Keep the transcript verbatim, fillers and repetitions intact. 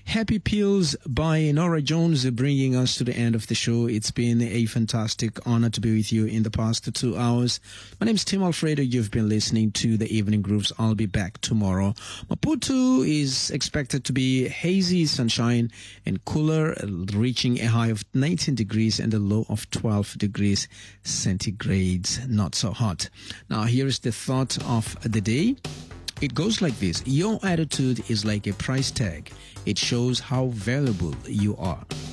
Happy Pills by Nora Jones, bringing us to the end of the show. It's been a fantastic honor to be with you in the past two hours. My name is Tim Alfredo. You've been listening to the Evening Grooves. I'll be back tomorrow. Maputo is expected to be hazy sunshine and cooler, reaching a high of nineteen degrees and a low of twelve degrees centigrades. Not so hot. Now, here's the thought of the day. It goes like this. Your attitude is like a price tag. It shows how valuable you are.